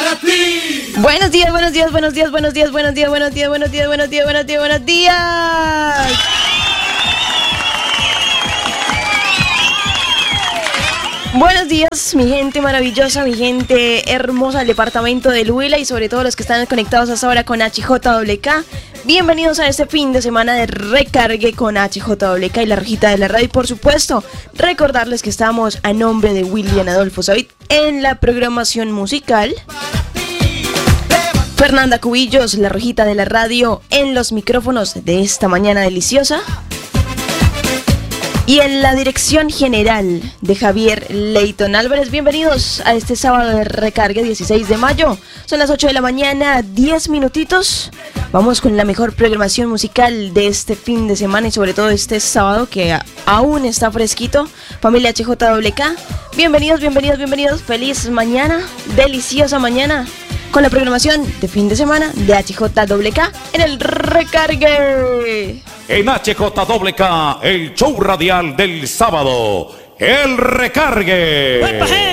para ti. Buenos días, buenos días, buenos días, buenos días, buenos días, buenos días, buenos días, buenos días, buenos días, buenos días. Buenos días, mi gente maravillosa, mi gente hermosa del departamento del Huila y sobre todo los que están conectados hasta ahora con HJWK. Bienvenidos a este fin de semana de recargue con HJWK y la rojita de la radio. Y por supuesto, recordarles que estamos a nombre de William Adolfo Savit en la programación musical. Fernanda Cubillos, la rojita de la radio, en los micrófonos de esta mañana deliciosa. Y en la dirección general de Javier Leyton Álvarez. Bienvenidos a este sábado de recarga, 16 de mayo. Son las 8 de la mañana, 10 minutitos. Vamos con la mejor programación musical de este fin de semana y sobre todo este sábado que aún está fresquito. Familia HJWK, bienvenidos, bienvenidos, bienvenidos. Feliz mañana, deliciosa mañana, con la programación de fin de semana de HJWK en el recargue. En HJWK, el show radial del sábado, el recargue.